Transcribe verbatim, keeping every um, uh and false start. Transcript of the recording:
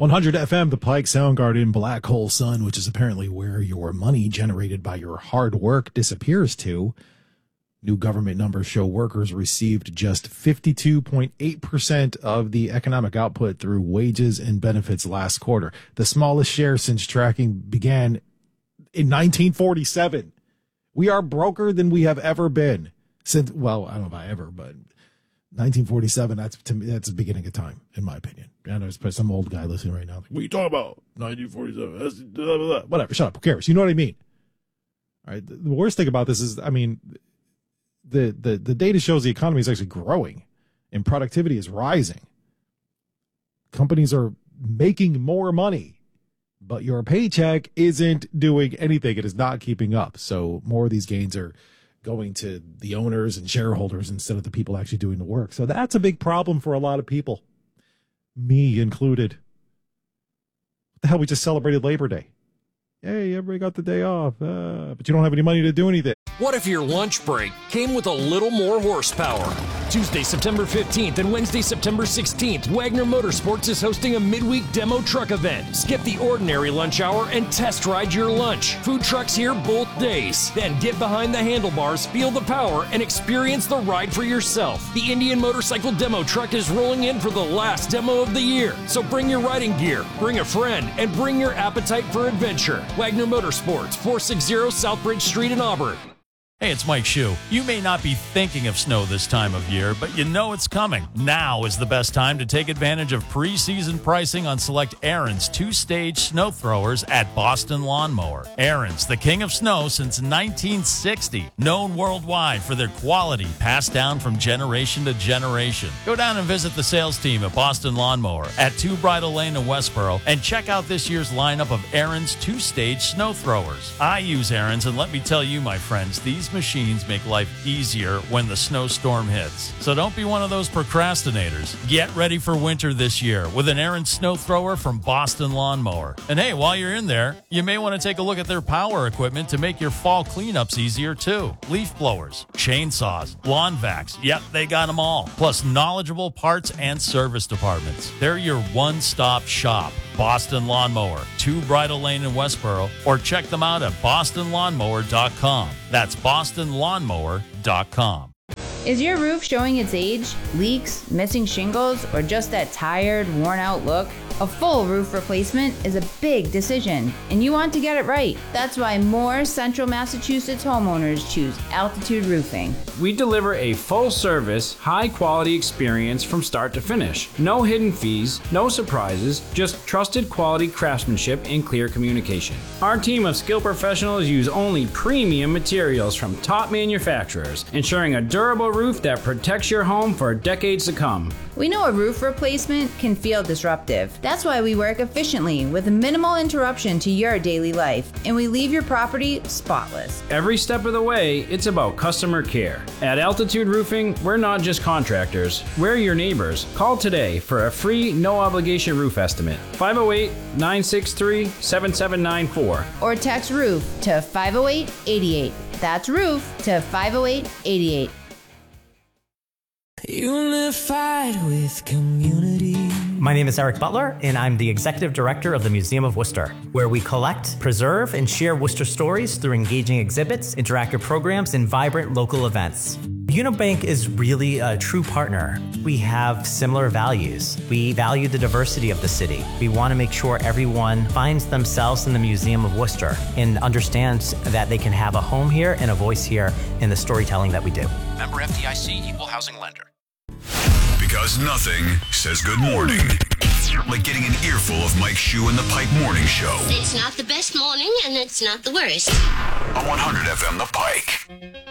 one hundred F M, The Pike, Soundgarden, Black Hole Sun, which is apparently where your money generated by your hard work disappears to. New government numbers show workers received just fifty-two point eight percent of the economic output through wages and benefits last quarter, the smallest share since tracking began in nineteen forty-seven. We are broker than we have ever been since, well, I don't know if I ever, but nineteen forty-seven, that's to me, that's the beginning of time, in my opinion. And there's some old guy listening right now. Like, what are you talking about? nineteen forty-seven. That's blah, blah, blah. Whatever. Shut up. Who cares? You know what I mean? All right. The, the worst thing about this is, I mean, the, the, the data shows the economy is actually growing and productivity is rising. Companies are making more money, but your paycheck isn't doing anything. It is not keeping up. So more of these gains are going to the owners and shareholders instead of the people actually doing the work. So that's a big problem for a lot of people, me included. What the hell? We just celebrated Labor Day. Hey, everybody got the day off, uh, but you don't have any money to do anything. What if your lunch break came with a little more horsepower? Tuesday, September fifteenth and Wednesday, September sixteenth, Wagner Motorsports is hosting a midweek demo truck event. Skip the ordinary lunch hour and test ride your lunch. Food trucks here both days. Then get behind the handlebars, feel the power, and experience the ride for yourself. The Indian Motorcycle Demo Truck is rolling in for the last demo of the year. So bring your riding gear, bring a friend, and bring your appetite for adventure. Wagner Motorsports, four sixty Southbridge Street in Auburn. Hey, it's Mike Shue. You may not be thinking of snow this time of year, but you know it's coming. Now is the best time to take advantage of preseason pricing on select Ariens two-stage snow throwers at Boston Lawnmower. Ariens, the king of snow since nineteen sixty, known worldwide for their quality passed down from generation to generation. Go down and visit the sales team at Boston Lawnmower at two Bridle Lane in Westboro and check out this year's lineup of Ariens two-stage snow throwers. I use Ariens, and let me tell you, my friends, these machines make life easier when the snowstorm hits. So don't be one of those procrastinators. Get ready for winter this year with an Ariens snow thrower from Boston Lawnmower. And hey, while you're in there, you may want to take a look at their power equipment to make your fall cleanups easier too. Leaf blowers, chainsaws, lawn vacs, yep, they got them all. Plus knowledgeable parts and service departments. They're your one-stop shop. Boston Lawnmower, two Bridle Lane in Westboro, or check them out at boston lawnmower dot com. That's boston lawnmower dot com. Is your roof showing its age, leaks, missing shingles, or just that tired, worn-out look? A full roof replacement is a big decision, and you want to get it right. That's why more Central Massachusetts homeowners choose Altitude Roofing. We deliver a full-service, high-quality experience from start to finish. No hidden fees, no surprises, just trusted quality craftsmanship and clear communication. Our team of skilled professionals use only premium materials from top manufacturers, ensuring a durable roof that protects your home for decades to come. We know a roof replacement can feel disruptive. That's why we work efficiently with minimal interruption to your daily life, and we leave your property spotless. Every step of the way, it's about customer care. At Altitude Roofing, we're not just contractors, we're your neighbors. Call today for a free, no-obligation roof estimate. five oh eight, nine six three, seven seven nine four. Or text ROOF to five oh eight, eight eight. That's ROOF to five oh eight, eight eight. Unified with community. My name is Eric Butler, and I'm the Executive Director of the Museum of Worcester, where we collect, preserve, and share Worcester stories through engaging exhibits, interactive programs, and vibrant local events. Unibank is really a true partner. We have similar values. We value the diversity of the city. We want to make sure everyone finds themselves in the Museum of Worcester and understands that they can have a home here and a voice here in the storytelling that we do. Member F D I C, Equal Housing Lender. Because nothing says good morning like getting an earful of Mike Shue and the Pike Morning Show. It's not the best morning, and it's not the worst. On one hundred F M, The Pike.